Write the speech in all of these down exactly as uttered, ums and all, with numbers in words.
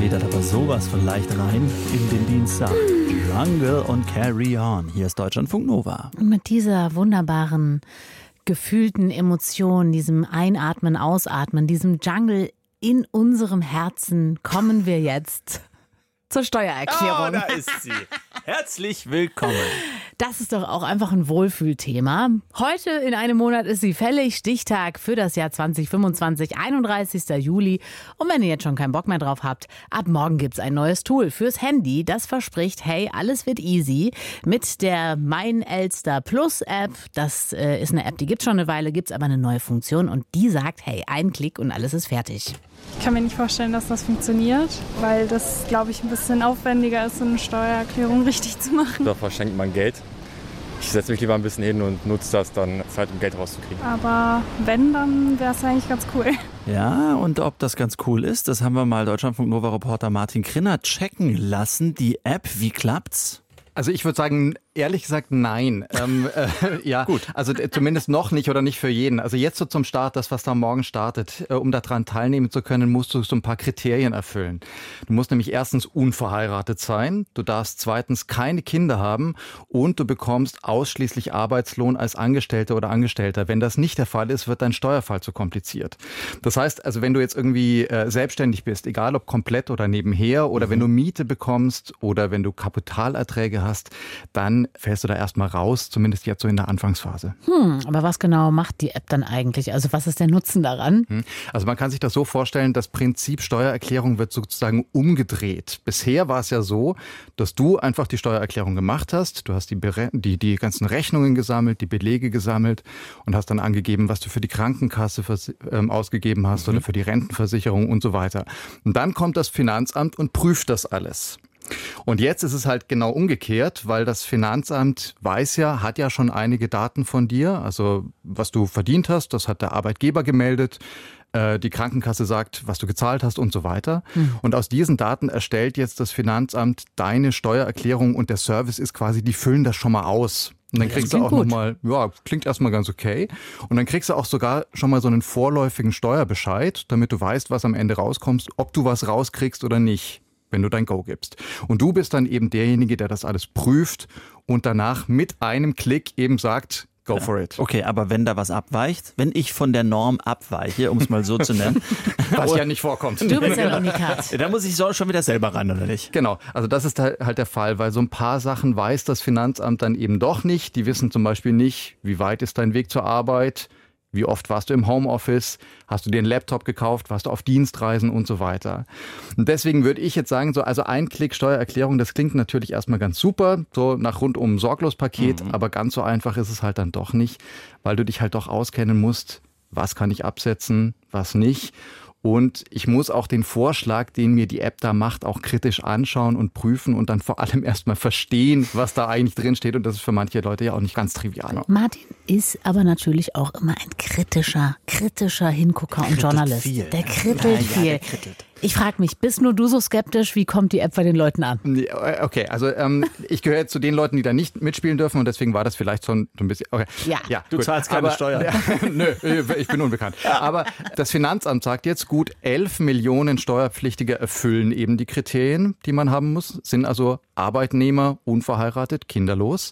federt aber sowas von leicht rein in den Dienstag. Jungle und Carry On. Hier ist Deutschlandfunk Nova. Und mit dieser wunderbaren, gefühlten Emotion, diesem Einatmen, Ausatmen, diesem Jungle in unserem Herzen kommen wir jetzt zur Steuererklärung. Oh, da ist sie. Herzlich willkommen. Das ist doch auch einfach ein Wohlfühlthema. Heute in einem Monat ist sie fällig. Stichtag für das Jahr zwanzig fünfundzwanzig, einunddreißigster Juli. Und wenn ihr jetzt schon keinen Bock mehr drauf habt, ab morgen gibt's ein neues Tool fürs Handy. Das verspricht, hey, alles wird easy. Mit der Mein Elster Plus App. Das äh, ist eine App, die gibt's schon eine Weile, gibt's aber eine neue Funktion. Und die sagt, hey, ein Klick und alles ist fertig. Ich kann mir nicht vorstellen, dass das funktioniert, weil das, glaube ich, ein bisschen aufwendiger ist, so eine Steuererklärung richtig zu machen. Da verschenkt man Geld. Ich setze mich lieber ein bisschen hin und nutze das dann Zeit, um Geld rauszukriegen. Aber wenn, dann wäre es eigentlich ganz cool. Ja, und ob das ganz cool ist, das haben wir mal Deutschlandfunk Nova-Reporter Martin Krinner checken lassen. Die App, wie klappt's? Also ich würde sagen, ehrlich gesagt, nein. ähm, äh, ja, gut. Also äh, zumindest noch nicht oder nicht für jeden. Also jetzt so zum Start, das, was da morgen startet, äh, um daran teilnehmen zu können, musst du so ein paar Kriterien erfüllen. Du musst nämlich erstens unverheiratet sein, du darfst zweitens keine Kinder haben und du bekommst ausschließlich Arbeitslohn als Angestellter oder Angestellter. Wenn das nicht der Fall ist, wird dein Steuerfall zu kompliziert. Das heißt, also wenn du jetzt irgendwie äh, selbstständig bist, egal ob komplett oder nebenher, oder mhm. wenn du Miete bekommst oder wenn du Kapitalerträge hast, dann fällst du da erstmal raus, zumindest jetzt so in der Anfangsphase. Hm, aber was genau macht die App dann eigentlich? Also was ist der Nutzen daran? Also man kann sich das so vorstellen, das Prinzip Steuererklärung wird sozusagen umgedreht. Bisher war es ja so, dass du einfach die Steuererklärung gemacht hast, du hast die, die, die ganzen Rechnungen gesammelt, die Belege gesammelt und hast dann angegeben, was du für die Krankenkasse vers- ähm, ausgegeben hast mhm. oder für die Rentenversicherung und so weiter. Und dann kommt das Finanzamt und prüft das alles. Und jetzt ist es halt genau umgekehrt, weil das Finanzamt weiß ja, hat ja schon einige Daten von dir, also was du verdient hast, das hat der Arbeitgeber gemeldet, äh, die Krankenkasse sagt, was du gezahlt hast und so weiter. Mhm. Und aus diesen Daten erstellt jetzt das Finanzamt deine Steuererklärung und der Service ist quasi, die füllen das schon mal aus. Und dann kriegst du auch nochmal, ja, klingt erstmal ganz okay. Und dann kriegst du auch sogar schon mal so einen vorläufigen Steuerbescheid, damit du weißt, was am Ende rauskommst, ob du was rauskriegst oder nicht, wenn du dein Go gibst. Und du bist dann eben derjenige, der das alles prüft und danach mit einem Klick eben sagt, go for it. Okay, aber wenn da was abweicht, wenn ich von der Norm abweiche, um es mal so zu nennen. Was ja nicht vorkommt. Du bist ja ein Unikat. Da muss ich so schon wieder selber ran, oder nicht? Genau, also das ist halt der Fall, weil so ein paar Sachen weiß das Finanzamt dann eben doch nicht. Die wissen zum Beispiel nicht, wie weit ist dein Weg zur Arbeit, wie oft warst du im Homeoffice? Hast du dir einen Laptop gekauft? Warst du auf Dienstreisen und so weiter? Und deswegen würde ich jetzt sagen, so also ein Klick Steuererklärung, das klingt natürlich erstmal ganz super, so nach rundum Sorglos-Paket, mhm. aber ganz so einfach ist es halt dann doch nicht, weil du dich halt doch auskennen musst, was kann ich absetzen, was nicht. Und ich muss auch den Vorschlag, den mir die App da macht, auch kritisch anschauen und prüfen und dann vor allem erstmal verstehen, was da eigentlich drin steht. Und das ist für manche Leute ja auch nicht ganz trivial. Martin ist aber natürlich auch immer ein kritischer, kritischer Hingucker und Journalist. Viel. Der krittelt ja, ja, viel. der krittelt. Ich frage mich, bist nur du so skeptisch? Wie kommt die App bei den Leuten an? Okay, also ähm, ich gehöre zu den Leuten, die da nicht mitspielen dürfen und deswegen war das vielleicht so ein, so ein bisschen... Okay. Ja. ja, du gut. zahlst keine aber, Steuern. Ja, nö, ich bin unbekannt. Ja. Aber das Finanzamt sagt jetzt, gut elf Millionen Steuerpflichtige erfüllen eben die Kriterien, die man haben muss, sind also Arbeitnehmer, unverheiratet, kinderlos.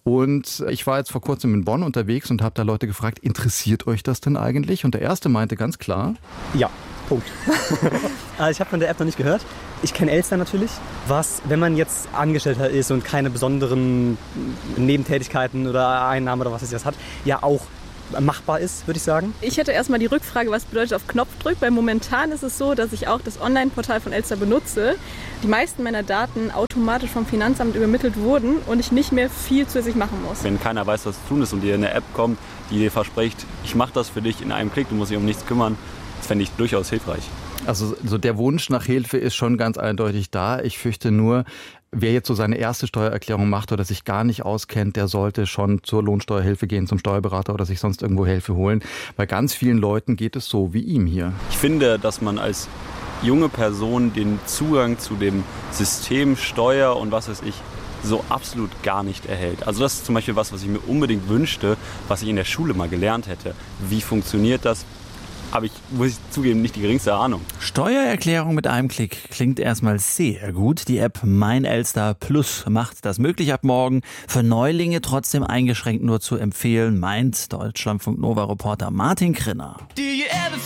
Und ich war jetzt vor kurzem in Bonn unterwegs und habe da Leute gefragt, interessiert euch das denn eigentlich? Und der Erste meinte ganz klar... Ja. Punkt. Also ich habe von der App noch nicht gehört. Ich kenne Elster natürlich. Was, wenn man jetzt Angestellter ist und keine besonderen Nebentätigkeiten oder Einnahmen oder was es jetzt hat, ja auch machbar ist, würde ich sagen. Ich hätte erstmal die Rückfrage, was bedeutet auf Knopfdruck, weil momentan ist es so, dass ich auch das Online-Portal von Elster benutze. Die meisten meiner Daten automatisch vom Finanzamt übermittelt wurden und ich nicht mehr viel zusätzlich machen muss. Wenn keiner weiß, was zu tun ist und dir eine App kommt, die dir verspricht, ich mache das für dich in einem Klick, du musst dich um nichts kümmern, das fände ich durchaus hilfreich. Also so der Wunsch nach Hilfe ist schon ganz eindeutig da. Ich fürchte nur, wer jetzt so seine erste Steuererklärung macht oder sich gar nicht auskennt, der sollte schon zur Lohnsteuerhilfe gehen, zum Steuerberater oder sich sonst irgendwo Hilfe holen. Bei ganz vielen Leuten geht es so wie ihm hier. Ich finde, dass man als junge Person den Zugang zu dem System Steuer und was weiß ich so absolut gar nicht erhält. Also das ist zum Beispiel was, was ich mir unbedingt wünschte, was ich in der Schule mal gelernt hätte. Wie funktioniert das? habe ich, muss ich zugeben, nicht die geringste Ahnung. Steuererklärung mit einem Klick klingt erstmal sehr gut. Die App Mein Elster Plus macht das möglich ab morgen. Für Neulinge trotzdem eingeschränkt nur zu empfehlen, meint Deutschlandfunk Nova Reporter Martin Krinner.